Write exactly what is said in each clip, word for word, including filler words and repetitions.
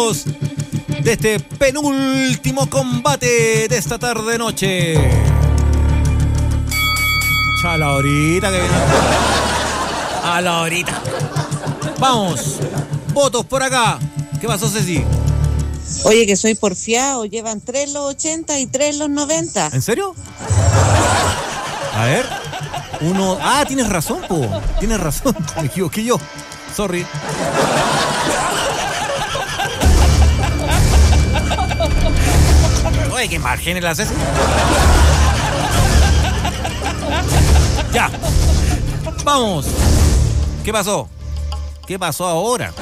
de este penúltimo combate de esta tarde noche. A la horita que viene. A la horita. Vamos. Votos por acá. ¿Qué pasó, Ceci? Oye, que soy porfiado. Llevan tres los ochenta y tres los noventa. ¿En serio? A ver. Uno. Ah, tienes razón, po. Tienes razón. Me equivoqué yo. Sorry. Oye, qué margen la Ceci. Ya. Vamos. ¿Qué pasó? ¿Qué pasó ahora?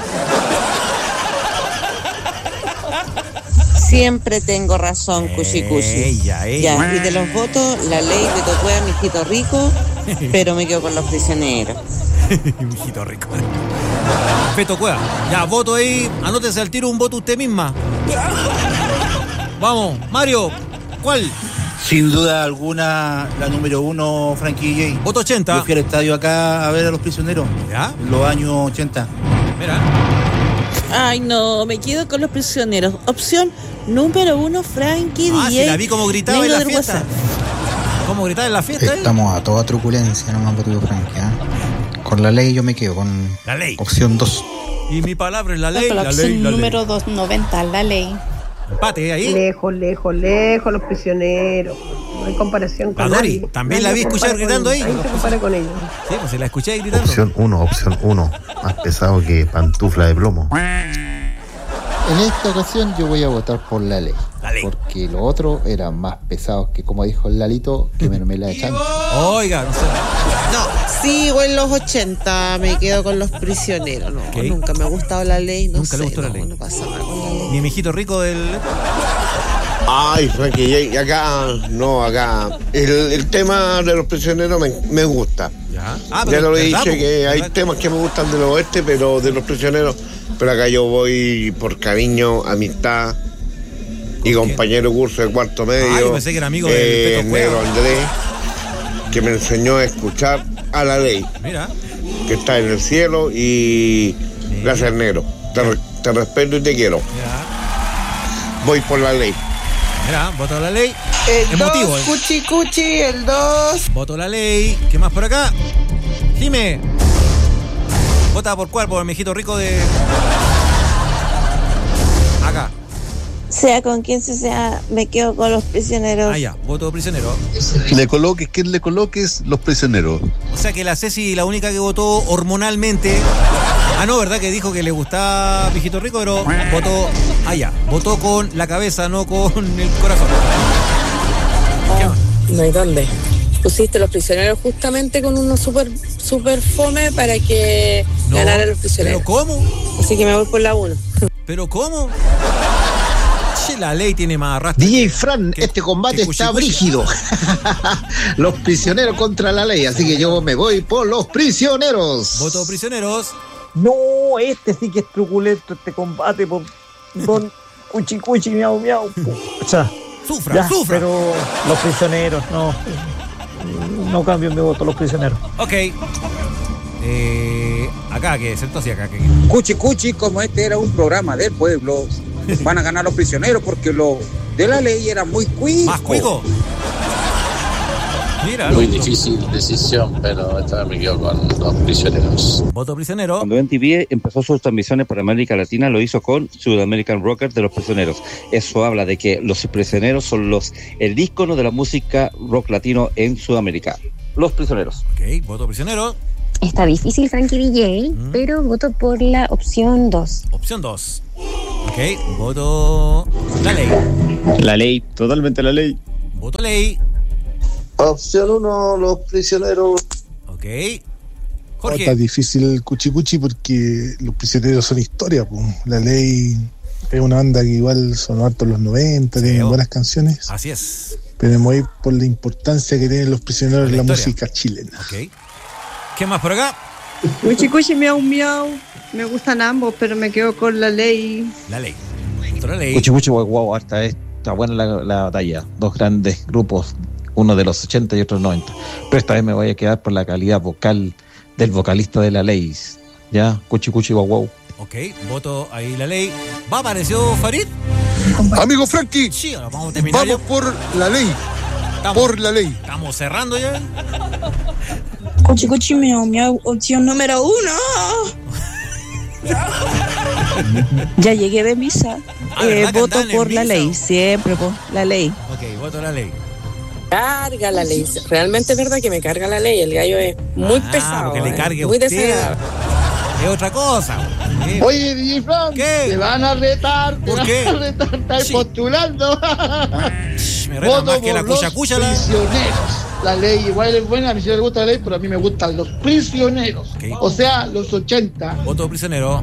Siempre tengo razón, Cuchi Cuchi. Ella, ella. Ya, y de los votos, la ley de Tocuea, mi hijito rico, pero me quedo con los prisioneros. Mi hijito rico. Feto Cueva. Ya, voto ahí. Anótese al tiro un voto usted misma. Vamos, Mario, ¿cuál? Sin duda alguna, la número uno, Frankie J. Voto ochenta. Yo fui al estadio acá a ver a los prisioneros. ¿Ya? En los años ochenta. Mira. Ay, no, me quedo con los prisioneros. Opción número uno, Frankie Ah, D J. sí, la vi como gritaba en la fiesta. WhatsApp. ¿Cómo gritaba en la fiesta? Estamos eh? a toda truculencia, no me han votado Frankie, ¿eh? Con la ley yo me quedo con la ley. Opción dos. Y mi palabra es la ley, la, la opción ley, la número ley. doscientos noventa, la ley. Empate ahí. Lejos, lejos, lejos los prisioneros. No hay comparación con la Dori, nadie. también nadie la vi escuchar gritando ahí. Ahí se compara con ellos. Sí, pues se la escuché ahí gritando. Opción uno, opción uno. Más pesado que pantufla de plomo. En esta ocasión yo voy a votar por la ley. La ley. Porque los otros eran más pesados que, como dijo el Lalito, que mermelada de chancho. Oiga, no sé. No, sigo en los ochenta, me quedo con los prisioneros. No, okay. Nunca me ha gustado la ley, no Nunca sé. le gustó no, la ley. No pasa nada con la ley. Ni mi hijito rico del... Ay, Frankie, acá, no, acá. El, el tema de los prisioneros me, me gusta. Ya, ah, ya lo he dicho, ¿verdad? que hay ¿verdad? temas que me gustan del oeste, pero de los prisioneros. Pero acá yo voy por cariño, amistad y compañero curso de cuarto medio. Ah, yo pensé que era amigo eh, del Peto negro Cueva. Andrés, que me enseñó a escuchar a la ley. Mira. Que está en el cielo y sí. Gracias, negro. Te, te respeto y te quiero. Mira. Voy por la ley. Mira, voto la ley. El Emotivo, dos, eh. cuchi cuchi, el dos. Voto la ley. ¿Qué más por acá? Jime. ¿Vota por cuál? Por el mijito rico de... Acá. Sea con quien sea, me quedo con los prisioneros. Ah, ya. Voto prisionero. Le coloques, quien le coloques, los prisioneros. O sea que la Ceci, la única que votó hormonalmente... Ah, no, ¿verdad? Que dijo que le gustaba mijito rico, pero votó... Ah, ya. Votó con la cabeza, no con el corazón. Oh, no hay dónde. Pusiste los prisioneros justamente con uno súper super fome para que no, ganaran los prisioneros. ¿Pero cómo? Así que me voy por la uno. ¿Pero cómo? Che, la ley tiene más arrastre. D J Fran, que, este combate está brígido. Los prisioneros contra la ley, así que yo me voy por los prisioneros. Voto prisioneros. No, este sí que es truculento, este combate por don cuchi cuchi, miau miau. O sea, sufra, ya, sufra. Pero los prisioneros, no. No cambio mi voto, los prisioneros. Ok. Eh, acá, ¿qué es? Entonces acá, ¿qué? Cuchi cuchi, como este era un programa del pueblo, van a ganar los prisioneros porque los de la ley eran muy cuicos. ¿Más cuicos? Mira, muy no, difícil no. decisión, pero esta vez me quedo con los prisioneros. Voto prisionero. Cuando M T V empezó sus transmisiones por América Latina, lo hizo con Sudamerican Rockers de los prisioneros. Eso habla de que los prisioneros son los el ícono de la música rock latino en Sudamérica. Los prisioneros. Ok, voto prisionero. Está difícil, Frankie D J, mm. pero voto por la opción dos. Opción dos. Ok, voto la ley. La ley, totalmente la ley. Voto ley. Opción uno, los prisioneros. Ok. Jorge. Está difícil cuchi cuchi porque los prisioneros son historia, pues. La ley es una banda que igual son hartos los noventa, sí, tienen oh. buenas canciones. Así es. Pero me voy por la importancia que tienen los prisioneros en la, la música chilena. Ok. ¿Qué más por acá? Cuchi cuchi, miau miau. Me gustan ambos, pero me quedo con la ley. La ley. Otra ley. Cuchi cuchi, guau, guau, harta, está buena la, la batalla. Dos grandes grupos. Uno de los ochenta y otro noventa. Pero esta vez me voy a quedar por la calidad vocal del vocalista de la ley. ¿Ya? Cuchi cuchi guau guau. Ok, voto ahí la ley. ¿Va, apareció Farid? Amigo Frankie, sí, ahora vamos a terminar. Vamos ya por la ley. Estamos, por la ley. Estamos cerrando ya. Cuchi, cuchi, miau, miau, opción número uno. Ya llegué de misa. Ah, eh, voto por misa? La ley, siempre por la ley. Ok, voto la ley. Carga la ley. Realmente es verdad que me carga la ley. El gallo es muy ah, pesado. Que le cargue eh, muy usted. desagradable. Es otra cosa. ¿Sí? Oye, D J Frank, ¿qué? Te van a retar. Te ¿Por van qué? a retar, estás sí. postulando. Me retan más que la cucha cucha. Prisioneros. La ley igual es buena, a mí sí me gusta la ley, pero a mí me gustan los prisioneros. Okay. O sea, los ochenta. Voto prisionero.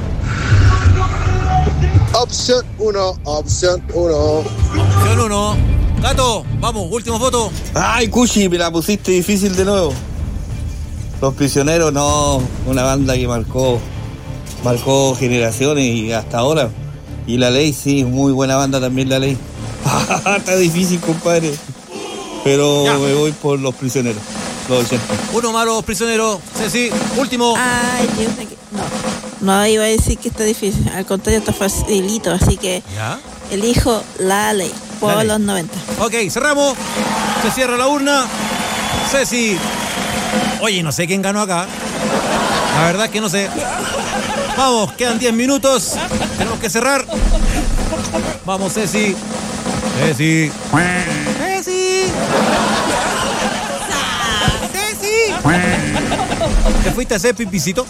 Opción uno, opción uno. Opción uno. Gato, vamos, último voto. Ay, Cuchi, me la pusiste difícil de nuevo. Los Prisioneros, no, una banda que marcó, marcó generaciones y hasta ahora. Y La Ley, sí, muy buena banda también La Ley. Está difícil, compadre. Pero ya. Me voy por Los Prisioneros, los ochenta. Uno más Los Prisioneros. Ceci, último. Ay, Dios mío. No, no iba a decir que está difícil. Al contrario, está facilito, así que ¿ya? Elijo La Ley por la ley. Los noventa. Ok, cerramos. Se cierra la urna. Ceci. Oye, no sé quién ganó acá. La verdad es que no sé. Vamos, quedan diez minutos. Tenemos que cerrar. Vamos, Ceci. Ceci. Ceci. Ceci. ¿Te fuiste a hacer pipicito?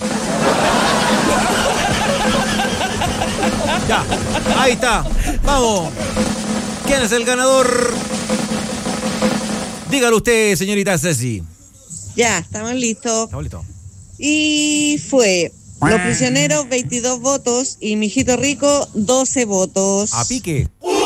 Ya, ahí está. Vamos. ¿Quién es el ganador? Dígalo usted, señorita Ceci. Ya, estamos listos. Estamos listos. Y fue Los Prisioneros, veintidós votos. Y Mijito Rico, doce votos. A pique.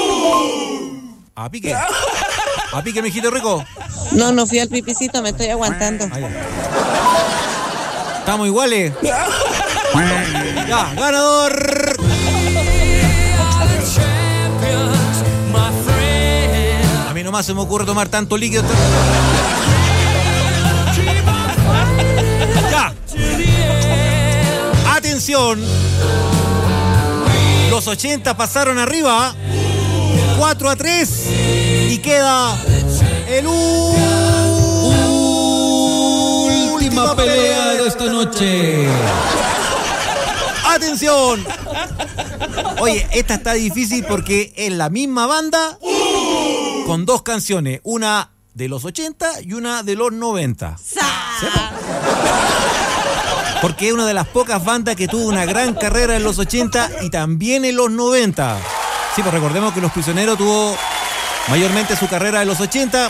A pique. A pique, Mijito Rico. No, no fui al pipicito, me estoy aguantando. Ahí. Estamos iguales. Ya, ganador. A mí nomás se me ocurre tomar tanto líquido. Ya. Atención. Los ochenta pasaron arriba. cuatro a tres. Y queda el última pelea de esta noche. ¡Atención! Oye, esta está difícil porque es la misma banda con dos canciones. Una de los ochenta y una de los noventa. ¿Sepa? Porque es una de las pocas bandas que tuvo una gran carrera en los ochenta y también en los noventa. Sí, pues recordemos que Los Prisioneros tuvo mayormente su carrera en los ochenta.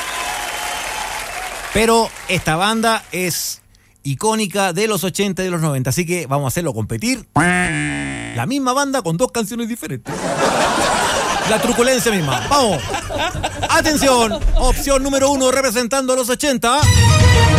Pero esta banda es icónica de los ochenta y de los noventa. Así que vamos a hacerlo competir. La misma banda con dos canciones diferentes. La truculencia misma. Vamos. Atención. Opción número uno representando a los ochenta.